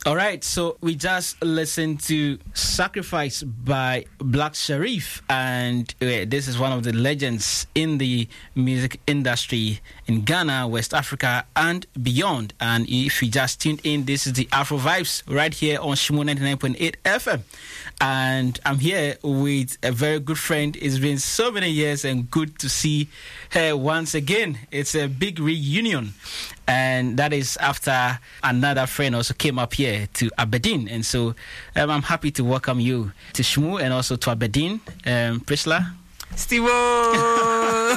All right, so we just listened to Sacrifice by Black Sherif, and this is one of the legends in the music industry in Ghana, West Africa, and beyond. And if you just tuned in, this is the Afro Vibes right here on Shimo 99.8 FM. And I'm here with a very good friend. It's been so many years and good to see her once again. It's a big reunion. And that is after another friend also came up here to Aberdeen. And so I'm happy to welcome you to Shimo and also to Aberdeen. Priscilla? Steve-o!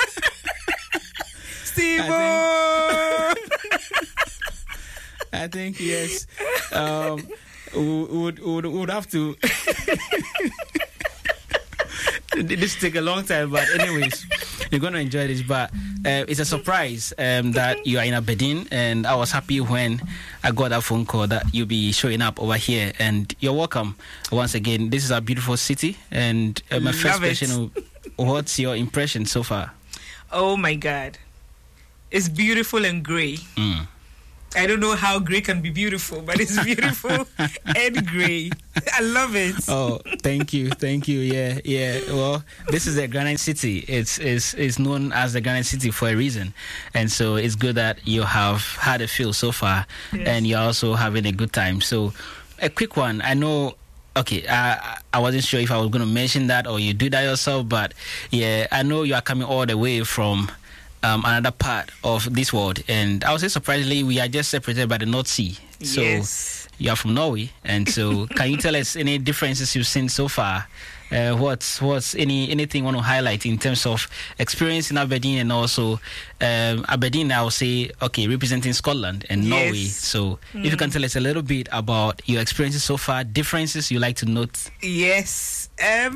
Steve-o! I think yes. Would have to. This take a long time, but anyways, you're going to enjoy this. But it's a surprise that you are in Aberdeen, and I was happy when I got that phone call that you'll be showing up over here, and you're welcome once again. This is a beautiful city, and my first question: what's your impression so far? Oh my God, it's beautiful and grey. I don't know how grey can be beautiful, but it's beautiful and grey. I love it. Oh, thank you. Yeah. Well, this is the Granite City. It's known as the Granite City for a reason, and so it's good that you have had a feel so far, yes. And you're also having a good time. So, a quick one. I know. Okay, I wasn't sure if I was going to mention that or you do that yourself, but yeah, I know you are coming all the way from another part of this world, and I would say surprisingly we are just separated by the North Sea. So yes. You are from Norway, and so can you tell us any differences you've seen so far? What's anything you want to highlight in terms of experience in Aberdeen, and also Aberdeen, I would say, okay, representing Scotland and Norway. Yes. So if you can tell us a little bit about your experiences so far, differences you like to note. Yes.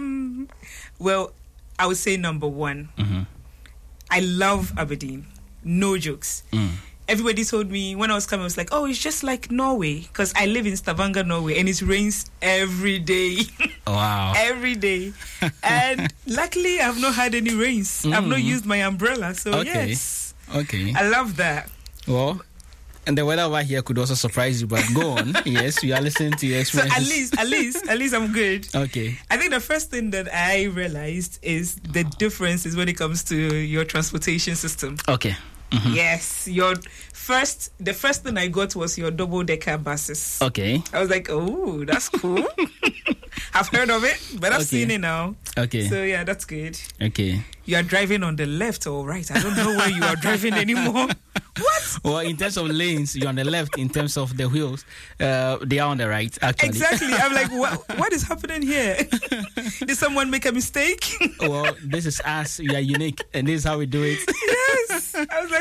Well, I would say number one. Mm-hmm. I love Aberdeen. No jokes. Everybody told me when I was coming, I was like, oh, it's just like Norway. Because I live in Stavanger, Norway, and it rains every day. Wow. Every day. And luckily, I've not had any rains. I've not used my umbrella. So, okay. Yes. Okay. I love that. Well, and the weather over here could also surprise you, but go on. Yes, we are listening to your So experiences. at least I'm good. Okay. I think the first thing that I realized is the differences when it comes to your transportation system. Okay. Mm-hmm. Yes, the first thing I got was your double-decker buses. Okay. I was like, oh, that's cool. I've heard of it, but I've seen it now. Okay. So yeah, that's good. Okay. You are driving on the left or right. I don't know where you are driving anymore. What? Well, in terms of lanes, you're on the left. In terms of the wheels, they are on the right, actually. Exactly. I'm like, what is happening here? Did someone make a mistake? Well, this is us. We are unique, and this is how we do it. Yes. I was like,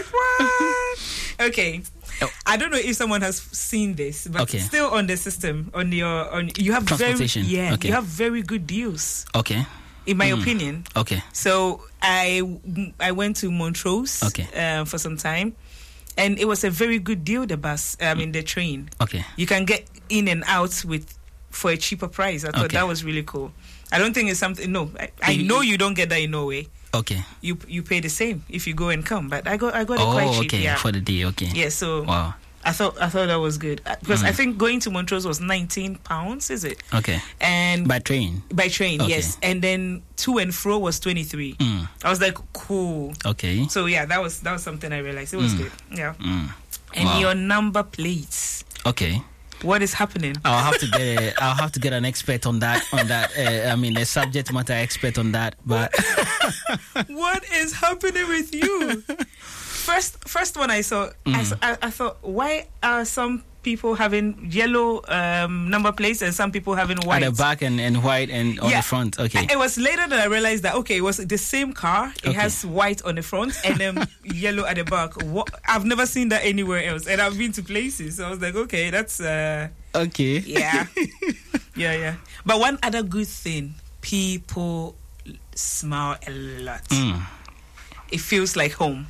what? Okay. I don't know if someone has seen this, but still on the system, you have transportation. You have very good deals. Okay. In my opinion. Okay. So I went to Montrose for some time, and it was a very good deal. The train. Okay. You can get in and out for a cheaper price. I thought that was really cool. I don't think it's something. No, I know you don't get that in Norway. Okay. You pay the same if you go and come, but I got it quite cheap. Okay. Yeah. For the day. Okay. Yeah. So. Wow. I thought that was good because I think going to Montrose was £19, is it? Okay. And by train. Okay. Yes, and then to and fro was 23. I was like, cool. Okay. So yeah, that was something I realized it was good. Yeah. And your number plates. Okay. What is happening? I'll have to get an expert on that. A subject matter expert on that. But what is happening with you? First one I saw, I thought, why are some people having yellow number plates and some people having white? At the back and white and on the front. Okay. It was later that I realized that, it was the same car. It has white on the front and then yellow at the back. I've never seen that anywhere else. And I've been to places. So I was like, okay, that's... okay. Yeah. Yeah. But one other good thing, people smile a lot. It feels like home.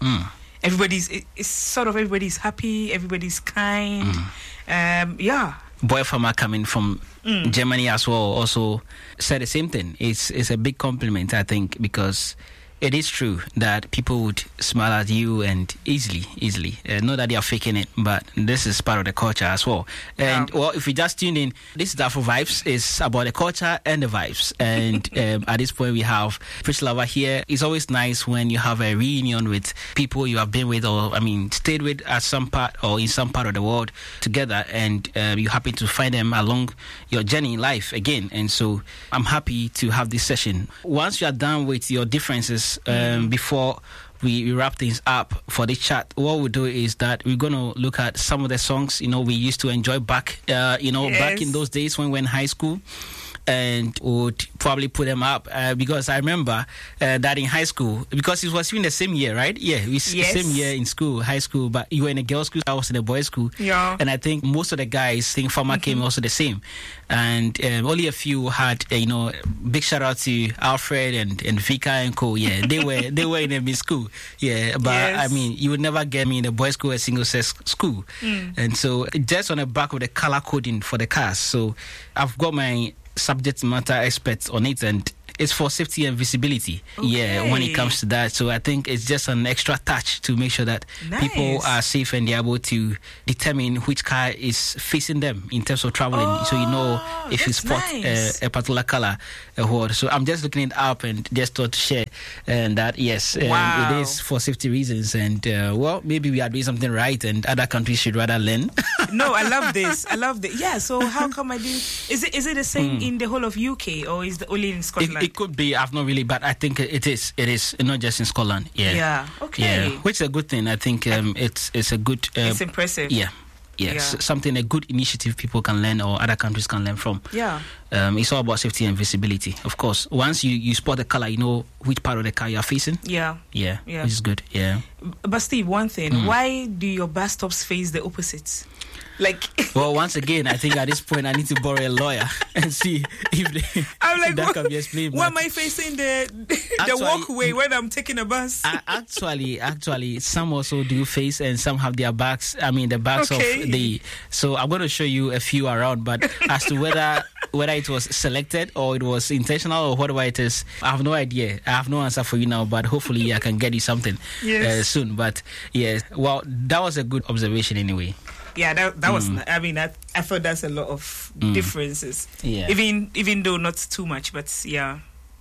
Everybody's happy, everybody's kind. Boy Farmer coming from Germany as well also said the same thing. It's a big compliment, I think, because it is true that people would smile at you and easily. Not that they are faking it, but this is part of the culture as well. And well, if you just tuned in, this is Afro Vibes. It's about the culture and the vibes. And at this point, we have Preach Lover here. It's always nice when you have a reunion with people you have been with, or stayed with at some part or in some part of the world together, and you happen to find them along your journey in life again. And so I'm happy to have this session. Once you are done with your differences, before we wrap things up for the chat, what we'll do is that we're going to look at some of the songs we used to enjoy back back in those days when we were in high school, and would probably put them up because I remember that in high school, because it was in the same year, right? Yeah, same year in school, high school, but you were in a girls' school, I was in a boys' school. Yeah. And I think most of the guys think Farmer came also the same. And only a few had, big shout out to Alfred and Vika and Co. Yeah, they were in a mid school. Yeah, but you would never get me in a boys' school, a single sex school. And so just on the back of the color coding for the cars. So I've got my subject matter experts on it, and it's for safety and visibility. Okay. Yeah, when it comes to that. So I think it's just an extra touch to make sure that people are safe and they're able to determine which car is facing them in terms of traveling. So if you spot a particular color. So I'm just looking it up and just thought to share that it is for safety reasons, and maybe we are doing something right and other countries should rather learn. No, I love this. Yeah, so how come I didn't... Is it the same in the whole of UK, or is it only in Scotland? It could be. I've not really, but I think it is. It is not just in Scotland. Yeah. Yeah. Okay. Yeah. Which is a good thing. I think it's a good. It's impressive. Yeah. Yes, something, a good initiative people can learn or other countries can learn from. Yeah. It's all about safety and visibility. Of course, once you spot the color, you know which part of the car you are facing. Yeah. Yeah. Which is good. Yeah. But Steve, one thing, why do your bus stops face the opposites? Well, once again, I think at this point I need to borrow a lawyer and see if that can be explained. Why am I facing the walkway when I'm taking a bus? Actually, some also do face, and some have their backs. The backs of the. So I'm going to show you a few around, but as to whether it was selected or it was intentional or whatever it is, I have no idea. I have no answer for you now, but hopefully I can get you something soon. But yes, well, that was a good observation anyway. Yeah, that was. I thought that's a lot of differences. Yeah. Even though not too much, but yeah.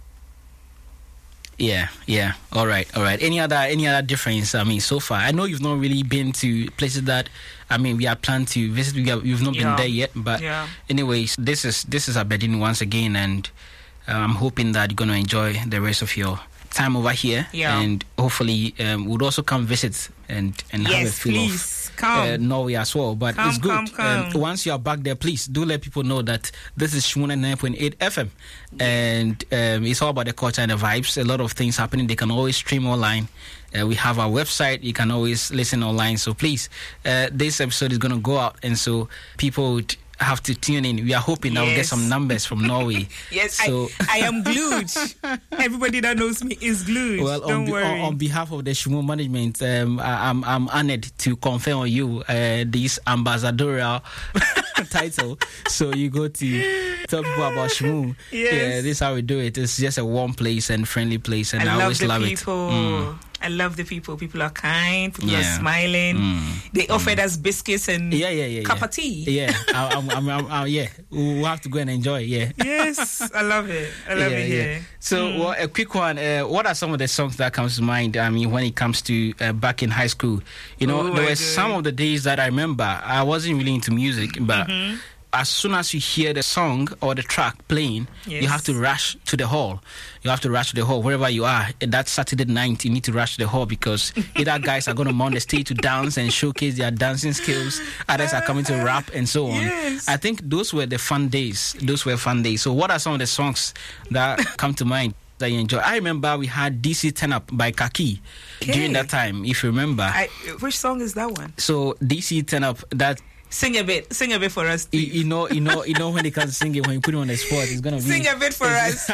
Yeah. All right. Any other difference? So far, I know you've not really been to places that we are planned to visit. You've not been there yet, but anyways, this is Aberdeen once again, and I'm hoping that you're gonna enjoy the rest of your time over here, and hopefully would also come visit and have a feel of Norway as well. But it's good. Once you are back there, please do let people know that this is Shimona 9.8 FM, and it's all about the culture and the vibes. A lot of things happening. They can always stream online. We have our website. You can always listen online. So please, this episode is going to go out, and so people would have to tune in. We are hoping that we'll get some numbers from Norway. Yes, so I am glued. Everybody that knows me is glued. Well, Don't worry. On behalf of the Shumo management, I'm honored to confer on you this ambassadorial title. So you go to tell people about Shumo. Yes. Yeah, this is how we do it. It's just a warm place and friendly place, and I always love it. I love the people. People are kind. People are smiling. They offered us biscuits and cup of tea. Yeah, we'll have to go and enjoy. Yeah. Yes, I love it. I love it here. So, a quick one. What are some of the songs that comes to mind? When it comes to back in high school, there were some of the days that I remember. I wasn't really into music, but. As soon as you hear the song or the track playing, you have to rush to the hall. You have to rush to the hall wherever you are. That Saturday night, you need to rush to the hall because either guys are going to mount the stage to dance and showcase their dancing skills. Others are coming to rap and so on. Yes. I think those were the fun days. So what are some of the songs that come to mind that you enjoy? I remember we had DC Turn Up by Kaki during that time, if you remember. Which song is that one? So DC Turn Up, that... Sing a bit for us. You know when they can't sing it, when you put it on the spot, it's gonna be. Sing a bit for us.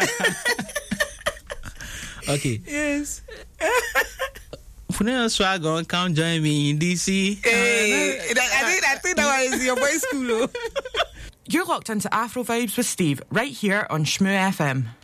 Okay. Yes. Swag on, come join me in DC. Hey, I think that was your boys' school. You're locked into Afro Vibes with Steve right here on Shmoo FM.